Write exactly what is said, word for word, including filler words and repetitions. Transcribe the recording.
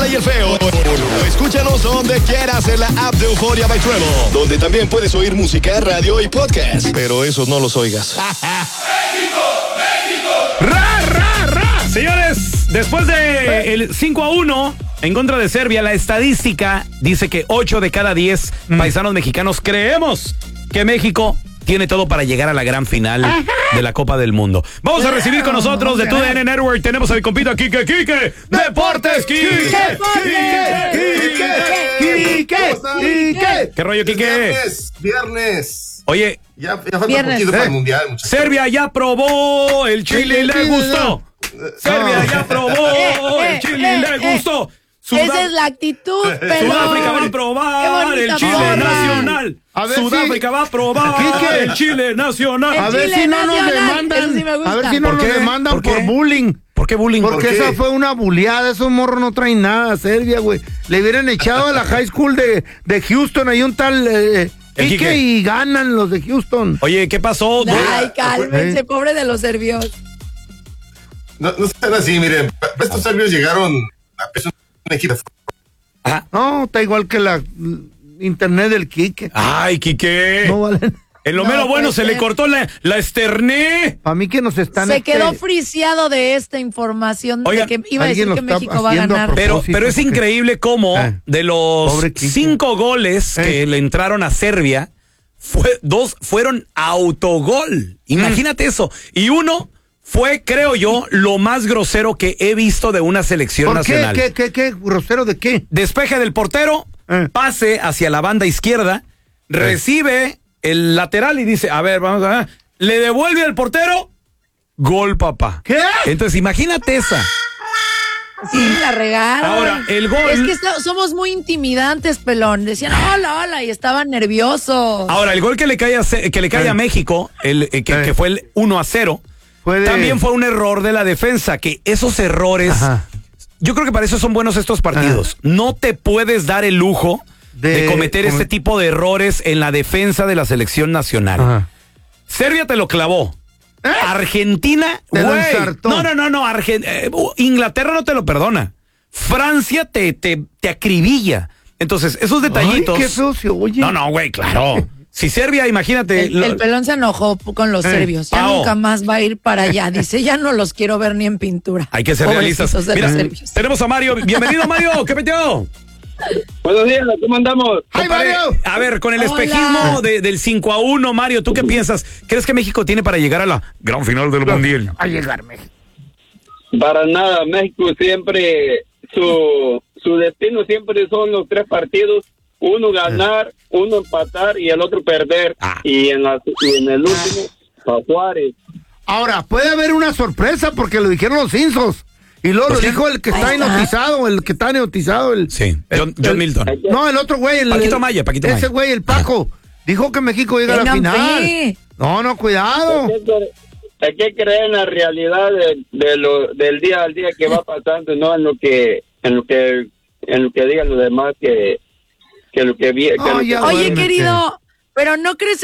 mala y el feo. Escúchanos donde quieras en la app de Euforia by Treble, donde también puedes oír música, radio y podcast. Pero esos no los oigas. ¡México! ¡México! ¡Ra, ra, ra! Señores, después de el cinco a uno en contra de Serbia, la estadística dice que ocho de cada diez mm. paisanos mexicanos creemos que México tiene todo para llegar a la gran final Ajá. de la Copa del Mundo. Vamos a recibir con nosotros de T U D N Network. Tenemos a mi compita Quique, Quique. Deportes, Quique. Quique, Quique, Quique. ¿Qué rollo, Quique? Viernes, viernes. Oye, ya, ya falta un poquito para el mundial, muchachos. Serbia ya probó el Chile y le gustó. Serbia ya probó el Chile y le gustó. Sudaf- Esa es la actitud, pero Sudáfrica va a probar el Chile porra. Nacional. A ver Sudáfrica si... va a probar ¿Qué, qué? el Chile Nacional. El a ver Chile si no nos demandan. Sí a ver si no nos demandan por, por bullying. ¿Por qué bullying? Porque ¿Por qué? esa fue una bulleada. Esos morros no traen nada, Serbia, güey. Le hubieran echado a la high school de, de Houston. Hay un tal eh, Quique y ganan los de Houston. Oye, ¿qué pasó? Ay, cálmense, ¿Eh? pobre de los serbios. No, no sean así, miren. Estos serbios llegaron a peso. Ajá. No, está igual que la internet del Quique. Ay, Quique. No vale. En lo no, menos bueno se ser. le cortó la, la esterné. A mí que nos están... Se este... quedó friseado de esta información. Oigan, de que iba a decir que México va a ganar. A pero, pero es increíble cómo ah, de los cinco goles eh. que le entraron a Serbia, fue, dos fueron autogol. Imagínate mm. eso. Y uno... fue, creo yo, lo más grosero que he visto de una selección ¿Por qué? nacional. ¿Qué, qué, qué? ¿Grosero de qué? Despeje del portero, eh. pase hacia la banda izquierda, eh. recibe el lateral y dice, a ver, vamos a ver, le devuelve al portero, gol, papá. ¿Qué? Entonces, imagínate esa. Sí, la regaron. Ahora, el gol... Es que está, somos muy intimidantes, pelón. Decían, hola, hola, y estaban nerviosos. Ahora, el gol que le cae a, que le cae eh. a México, el, eh, que, eh. que fue el uno a cero, Puede... también fue un error de la defensa, que esos errores, Ajá. yo creo que para eso son buenos estos partidos. Ajá. No te puedes dar el lujo de, de cometer como... este tipo de errores en la defensa de la selección nacional. Ajá. Serbia te lo clavó. ¿Eh? Argentina, güey. No, no, no, no. Argen... Eh, Inglaterra no te lo perdona. Francia te, te, te acribilla. Entonces, esos detallitos. Ay, qué feo se oye. No, no, güey, claro. Si Serbia, imagínate. El, lo... el pelón se enojó con los eh, serbios. Ya Pao. nunca más va a ir para allá. Dice, ya no los quiero ver ni en pintura. Hay que ser realistas. Mira, tenemos a Mario. Bienvenido, Mario. ¿Qué metió? Buenos días, ¿cómo andamos? ¡Ay, Mario! A ver, con el Hola. espejismo de, del cinco a uno, Mario, ¿tú qué piensas? ¿Crees que México tiene para llegar a la gran final del Mundial? A llegar México. Para nada, México siempre, su, su destino siempre son los tres partidos. Uno ganar, uno empatar y el otro perder. Ah. Y en, la, y en el último, a Juárez. Ahora, puede haber una sorpresa porque lo dijeron los Insos. Y luego lo dijo el que está, está hipnotizado, el que está hipnotizado. El, sí, John, John el, Milton. No, el otro güey. El, Paquito Maya, Paquito Maya. Ese güey, el Paco. Ah. Dijo que México llega a la final. Fe. No, no, cuidado. Hay que, hay que creer en la realidad de, de lo, del día al día que va pasando, no en lo que, en lo que, en lo que digan los demás que... que lo que vi, que oh, lo que... Oye, querido, pero ¿no crees